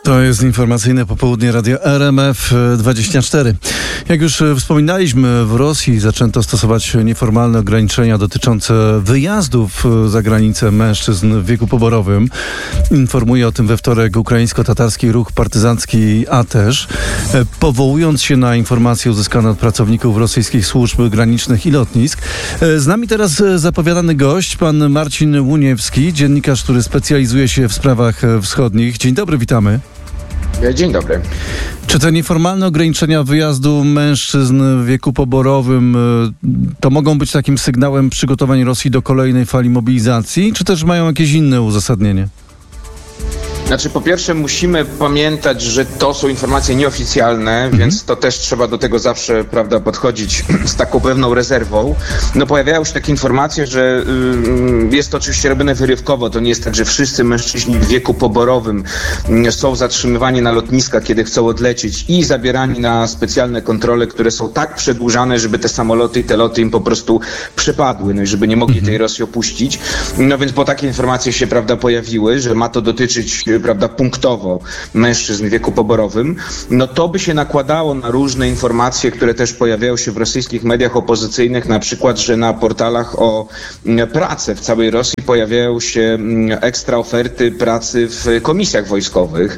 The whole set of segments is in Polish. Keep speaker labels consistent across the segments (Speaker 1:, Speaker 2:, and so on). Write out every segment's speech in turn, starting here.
Speaker 1: To jest informacyjne popołudnie Radia RMF24. Jak już wspominaliśmy, w Rosji zaczęto stosować nieformalne ograniczenia dotyczące wyjazdów za granicę mężczyzn w wieku poborowym. Informuje o tym we wtorek ukraińsko-tatarski ruch partyzancki ATESZ, powołując się na informacje uzyskane od pracowników rosyjskich służb granicznych i lotnisk. Z nami teraz zapowiadany gość, pan Marcin Łuniewski, dziennikarz, który specjalizuje się w sprawach wschodnich. Dzień dobry, witamy.
Speaker 2: Dzień dobry.
Speaker 1: Czy te nieformalne ograniczenia wyjazdu mężczyzn w wieku poborowym to mogą być takim sygnałem przygotowań Rosji do kolejnej fali mobilizacji, czy też mają jakieś inne uzasadnienie?
Speaker 2: Znaczy, po pierwsze musimy pamiętać, że to są informacje nieoficjalne, więc to też trzeba do tego zawsze, prawda, podchodzić z taką pewną rezerwą. No, pojawiają się takie informacje, że jest to oczywiście robione wyrywkowo. To nie jest tak, że wszyscy mężczyźni w wieku poborowym są zatrzymywani na lotniskach, kiedy chcą odlecieć i zabierani na specjalne kontrole, które są tak przedłużane, żeby te samoloty i te loty im po prostu przepadły, no i żeby nie mogli tej Rosji opuścić. No więc bo takie informacje się, prawda, pojawiły, że ma to dotyczyć, prawda, punktowo mężczyzn w wieku poborowym, no to by się nakładało na różne informacje, które też pojawiają się w rosyjskich mediach opozycyjnych, na przykład, że na portalach o pracę w całej Rosji pojawiają się ekstra oferty pracy w komisjach wojskowych.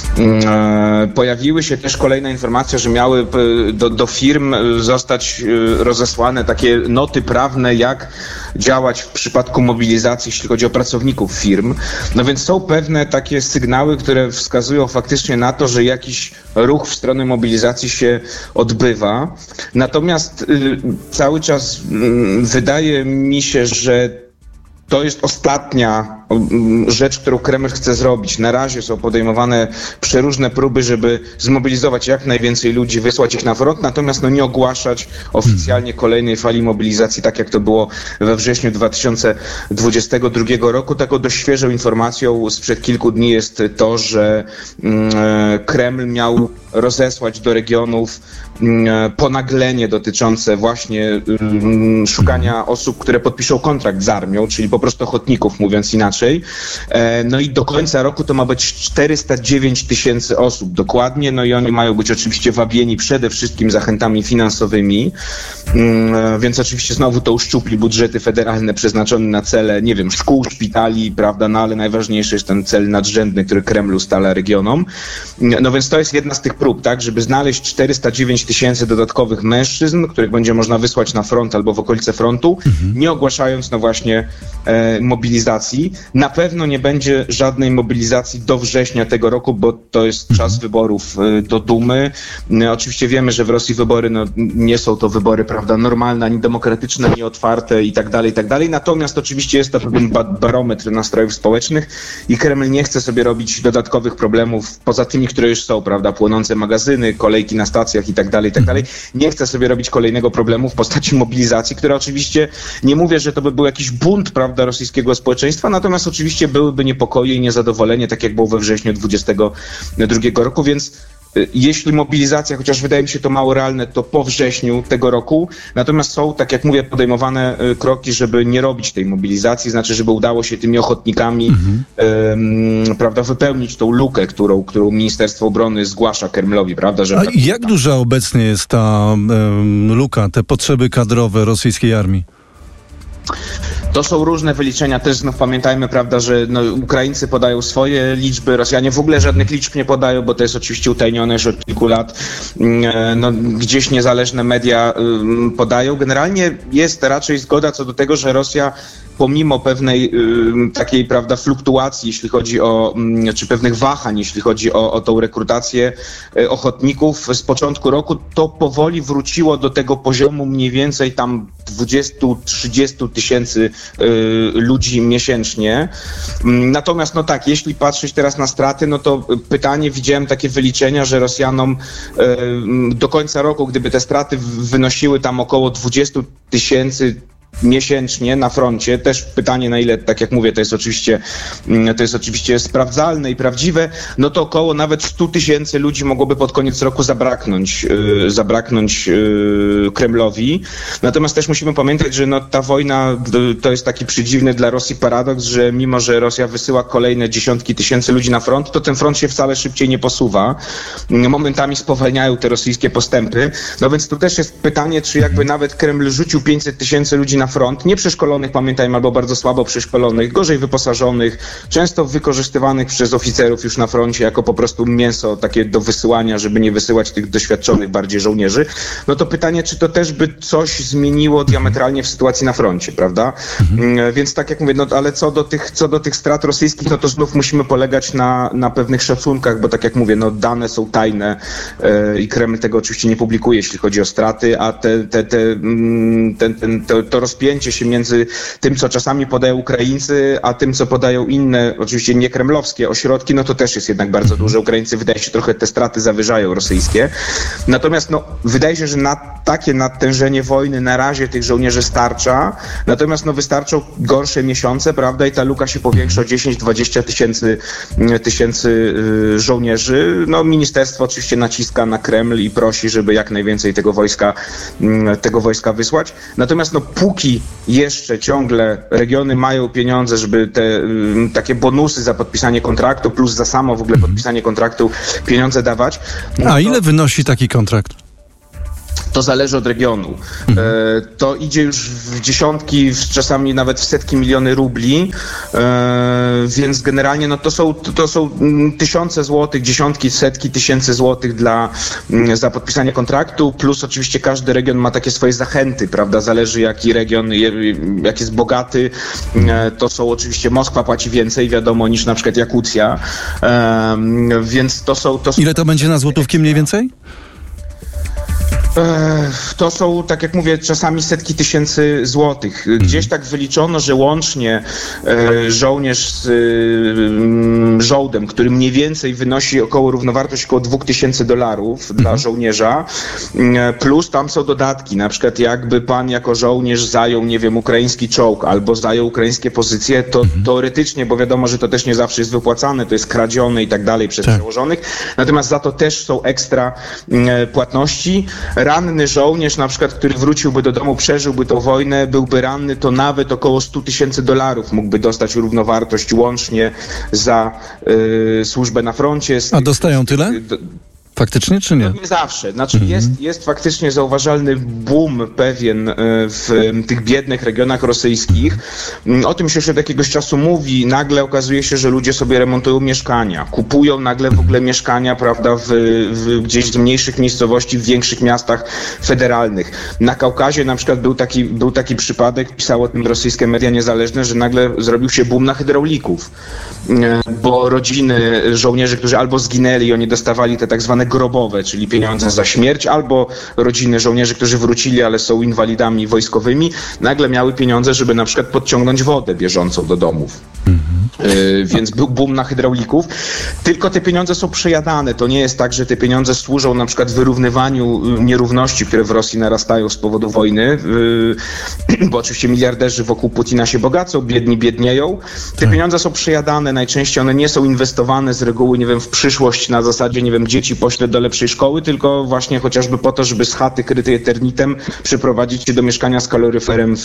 Speaker 2: Pojawiły się też kolejne informacje, że miały do firm zostać rozesłane takie noty prawne, jak działać w przypadku mobilizacji, jeśli chodzi o pracowników firm. No więc są pewne takie sygnały, które wskazują faktycznie na to, że jakiś ruch w stronę mobilizacji się odbywa. Natomiast cały czas wydaje mi się, że to jest ostatnia rzecz, którą Kreml chce zrobić. Na razie są podejmowane przeróżne próby, żeby zmobilizować jak najwięcej ludzi, wysłać ich na front, natomiast nie ogłaszać oficjalnie kolejnej fali mobilizacji, tak jak to było we wrześniu 2022 roku. Taką dość świeżą informacją sprzed kilku dni jest to, że Kreml miał rozesłać do regionów ponaglenie dotyczące właśnie szukania osób, które podpiszą kontrakt z armią, czyli po prostu ochotników, mówiąc inaczej. No i do końca roku to ma być 409 000 osób dokładnie, no i oni mają być oczywiście wabieni przede wszystkim zachętami finansowymi, więc oczywiście znowu to uszczupli budżety federalne przeznaczone na cele, nie wiem, szkół, szpitali, prawda, no ale najważniejszy jest ten cel nadrzędny, który Kreml ustala regionom. No więc to jest jedna z tych prób, tak, żeby znaleźć 409 000 dodatkowych mężczyzn, których będzie można wysłać na front albo w okolice frontu, nie ogłaszając, no właśnie, mobilizacji. Na pewno nie będzie żadnej mobilizacji do września tego roku, bo to jest czas wyborów do Dumy. Oczywiście wiemy, że w Rosji wybory nie są to wybory, prawda, normalne, ani demokratyczne, ani otwarte i tak dalej, i tak dalej. Natomiast oczywiście jest to pewien barometr nastrojów społecznych i Kreml nie chce sobie robić dodatkowych problemów poza tymi, które już są, prawda, płonące magazyny, kolejki na stacjach i tak dalej, i tak dalej. Nie chce sobie robić kolejnego problemu w postaci mobilizacji, która oczywiście, nie mówię, że to by był jakiś bunt, prawda, rosyjskiego społeczeństwa, natomiast oczywiście byłyby niepokoje i niezadowolenie, tak jak było we wrześniu 2022 roku, więc jeśli mobilizacja, chociaż wydaje mi się to mało realne, to po wrześniu tego roku. Natomiast są, tak jak mówię, podejmowane kroki, żeby nie robić tej mobilizacji, znaczy, żeby udało się tymi ochotnikami prawda, wypełnić tą lukę, którą Ministerstwo Obrony zgłasza Kremlowi, prawda? Że...
Speaker 1: A jak duża obecnie jest ta luka, te potrzeby kadrowe rosyjskiej armii?
Speaker 2: To są różne wyliczenia, też znów pamiętajmy, prawda, że Ukraińcy podają swoje liczby, Rosjanie w ogóle żadnych liczb nie podają, bo to jest oczywiście utajnione już od kilku lat. Gdzieś niezależne media podają. Generalnie jest raczej zgoda co do tego, że Rosja pomimo pewnej takiej, prawda, fluktuacji, jeśli chodzi o, czy pewnych wahań, jeśli chodzi o tą rekrutację ochotników z początku roku, to powoli wróciło do tego poziomu mniej więcej tam 20-30 tysięcy ludzi miesięcznie. Natomiast no tak, jeśli patrzeć teraz na straty, no to pytanie, widziałem takie wyliczenia, że Rosjanom do końca roku, gdyby te straty wynosiły tam około 20 tysięcy miesięcznie na froncie, też pytanie na ile, tak jak mówię, to jest oczywiście sprawdzalne i prawdziwe, no to około nawet 100 000 ludzi mogłoby pod koniec roku zabraknąć Kremlowi. Natomiast też musimy pamiętać, że no ta wojna to jest taki przedziwny dla Rosji paradoks, że mimo, że Rosja wysyła kolejne dziesiątki tysięcy ludzi na front, to ten front się wcale szybciej nie posuwa. Momentami spowalniają te rosyjskie postępy. No więc tu też jest pytanie, czy jakby nawet Kreml rzucił 500 000 ludzi na front, nieprzeszkolonych, pamiętajmy, albo bardzo słabo przeszkolonych, gorzej wyposażonych, często wykorzystywanych przez oficerów już na froncie jako po prostu mięso takie do wysyłania, żeby nie wysyłać tych doświadczonych bardziej żołnierzy, no to pytanie, czy to też by coś zmieniło diametralnie w sytuacji na froncie, prawda? Więc tak jak mówię, no ale co do tych strat rosyjskich, no to znów musimy polegać na pewnych szacunkach, bo tak jak mówię, no dane są tajne i Kreml tego oczywiście nie publikuje, jeśli chodzi o straty, a to rozpięcie się między tym, co czasami podają Ukraińcy, a tym, co podają inne, oczywiście nie kremlowskie ośrodki, no to też jest jednak bardzo duże. Ukraińcy, wydaje się, trochę te straty zawyżają rosyjskie. Natomiast no, wydaje się, że na takie nadtężenie wojny na razie tych żołnierzy starcza, natomiast no wystarczą gorsze miesiące, prawda, i ta luka się powiększa o 10-20 tysięcy żołnierzy. No ministerstwo oczywiście naciska na Kreml i prosi, żeby jak najwięcej tego wojska wysłać. Natomiast no póki jeszcze ciągle regiony mają pieniądze, żeby te takie bonusy za podpisanie kontraktu plus za samo w ogóle podpisanie kontraktu pieniądze dawać. No
Speaker 1: a ile wynosi taki kontrakt?
Speaker 2: To zależy od regionu. To idzie już w dziesiątki, czasami nawet w setki miliony rubli, więc generalnie no to są tysiące złotych, dziesiątki, setki tysięcy złotych za podpisanie kontraktu, plus oczywiście każdy region ma takie swoje zachęty, prawda? Zależy jaki region, jak jest bogaty, to są oczywiście Moskwa płaci więcej, wiadomo, niż na przykład Jakucja, więc to są...
Speaker 1: Ile to będzie na złotówki mniej więcej?
Speaker 2: To są, tak jak mówię, czasami setki tysięcy złotych. Gdzieś tak wyliczono, że łącznie żołnierz z żołdem, który mniej więcej wynosi równowartość około $2000 dla żołnierza, plus tam są dodatki, na przykład jakby pan jako żołnierz zajął, nie wiem, ukraiński czołg albo zajął ukraińskie pozycje, to teoretycznie, bo wiadomo, że to też nie zawsze jest wypłacane, to jest kradzione i tak dalej przez przełożonych, natomiast za to też są ekstra płatności. Ranny żołnierz, na przykład, który wróciłby do domu, przeżyłby tą wojnę, byłby ranny, to nawet około $100,000 mógłby dostać równowartość łącznie za służbę na froncie.
Speaker 1: A dostają tyle? Faktycznie, czy nie?
Speaker 2: No nie zawsze. Znaczy jest faktycznie zauważalny boom pewien w tych biednych regionach rosyjskich. O tym się już od jakiegoś czasu mówi. Nagle okazuje się, że ludzie sobie remontują mieszkania. Kupują nagle w ogóle mieszkania, prawda, gdzieś w mniejszych miejscowości, w większych miastach federalnych. Na Kaukazie na przykład był taki przypadek, pisało o tym rosyjskie media niezależne, że nagle zrobił się boom na hydraulików. Bo rodziny żołnierzy, którzy albo zginęli, oni dostawali te tak zwane grobowe, czyli pieniądze za śmierć, albo rodziny żołnierzy, którzy wrócili, ale są inwalidami wojskowymi, nagle miały pieniądze, żeby na przykład podciągnąć wodę bieżącą do domów. Więc był boom na hydraulików. Tylko te pieniądze są przejadane. To nie jest tak, że te pieniądze służą na przykład wyrównywaniu nierówności, które w Rosji narastają z powodu wojny, bo oczywiście miliarderzy wokół Putina się bogacą, biedni biednieją. Te pieniądze są przejadane, najczęściej one nie są inwestowane z reguły, nie wiem, w przyszłość na zasadzie, nie wiem, dzieci poślę do lepszej szkoły, tylko właśnie chociażby po to, żeby z chaty krytej eternitem przeprowadzić się do mieszkania z kaloryferem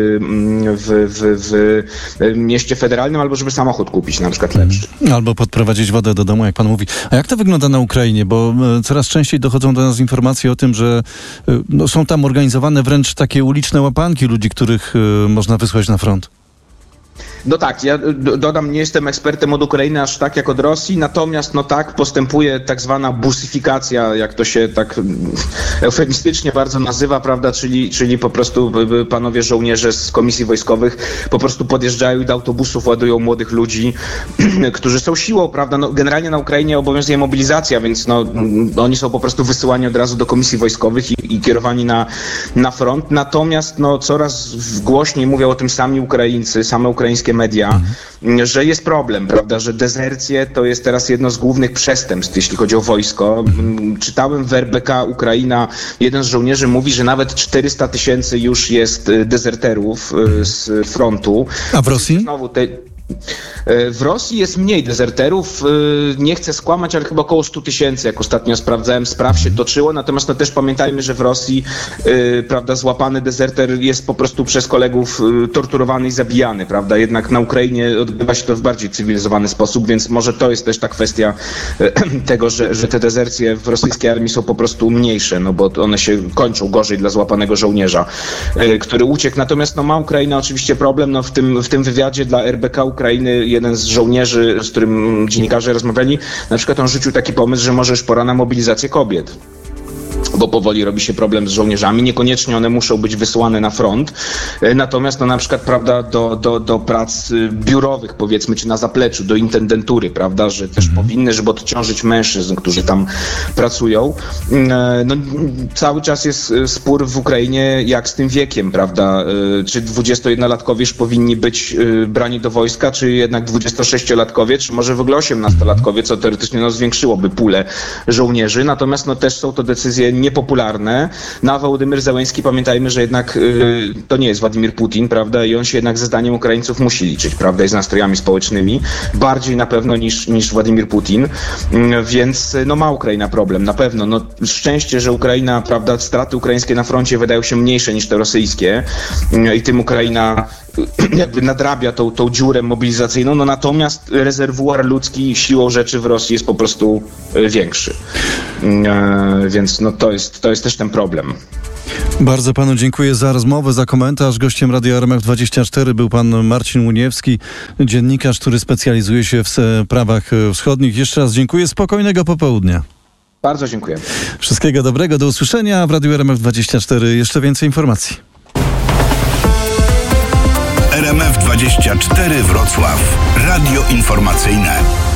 Speaker 2: w mieście federalnym, albo żeby samochód kupić, na przykład lepszy.
Speaker 1: Albo podprowadzić wodę do domu, jak pan mówi. A jak to wygląda na Ukrainie? Bo coraz częściej dochodzą do nas informacje o tym, że są tam organizowane wręcz takie uliczne łapanki ludzi, których można wysłać na front.
Speaker 2: No tak, ja dodam, nie jestem ekspertem od Ukrainy aż tak jak od Rosji, natomiast no tak, postępuje tak zwana busyfikacja, jak to się tak eufemistycznie bardzo nazywa, prawda, czyli po prostu panowie żołnierze z komisji wojskowych po prostu podjeżdżają i do autobusów ładują młodych ludzi, którzy są siłą, prawda, no generalnie na Ukrainie obowiązuje mobilizacja, więc no oni są po prostu wysyłani od razu do komisji wojskowych i kierowani na front, natomiast no coraz głośniej mówią o tym sami Ukraińcy, same ukraińskie rosyjskie media, że jest problem, prawda, że dezercje to jest teraz jedno z głównych przestępstw, jeśli chodzi o wojsko. Czytałem w RBK Ukraina, jeden z żołnierzy mówi, że nawet 400 000 już jest dezerterów z frontu.
Speaker 1: A w Rosji?
Speaker 2: W Rosji jest mniej dezerterów, nie chcę skłamać, ale chyba około 100 000, jak ostatnio sprawdzałem, spraw się toczyło, natomiast też pamiętajmy, że w Rosji prawda, złapany dezerter jest po prostu przez kolegów torturowany i zabijany, prawda, jednak na Ukrainie odbywa się to w bardziej cywilizowany sposób, więc może to jest też ta kwestia tego, że te dezercje w rosyjskiej armii są po prostu mniejsze, no bo one się kończą gorzej dla złapanego żołnierza, który uciekł, natomiast ma Ukraina oczywiście problem, w tym wywiadzie dla RBK Ukrainy jeden z żołnierzy, z którym dziennikarze rozmawiali, na przykład on rzucił taki pomysł, że może już pora na mobilizację kobiet. Bo powoli robi się problem z żołnierzami. Niekoniecznie one muszą być wysłane na front. Natomiast na przykład, prawda, do prac biurowych, powiedzmy, czy na zapleczu, do intendentury, prawda, że też powinny, żeby odciążyć mężczyzn, którzy tam pracują. Cały czas jest spór w Ukrainie, jak z tym wiekiem, prawda, czy 21-latkowie już powinni być brani do wojska, czy jednak 26-latkowie, czy może w ogóle 18-latkowie, co teoretycznie zwiększyłoby pulę żołnierzy. Natomiast też są to decyzje niepopularne. A Wołodymyr Zełenski, pamiętajmy, że jednak to nie jest Władimir Putin, prawda, i on się jednak ze zdaniem Ukraińców musi liczyć, prawda, i z nastrojami społecznymi, bardziej na pewno niż Władimir Putin, więc ma Ukraina problem, na pewno. Szczęście, że Ukraina, prawda, straty ukraińskie na froncie wydają się mniejsze niż te rosyjskie i tym Ukraina jakby nadrabia tą dziurę mobilizacyjną, natomiast rezerwuar ludzki siłą rzeczy w Rosji jest po prostu większy. Więc to jest też ten problem.
Speaker 1: Bardzo panu dziękuję za rozmowę, za komentarz. Gościem Radia RMF24 był pan Marcin Łuniewski, dziennikarz, który specjalizuje się w sprawach wschodnich. Jeszcze raz dziękuję, spokojnego popołudnia.
Speaker 2: Bardzo dziękuję.
Speaker 1: Wszystkiego dobrego, do usłyszenia. W Radiu RMF24 jeszcze więcej informacji.
Speaker 3: RMF24 Wrocław. Radio informacyjne.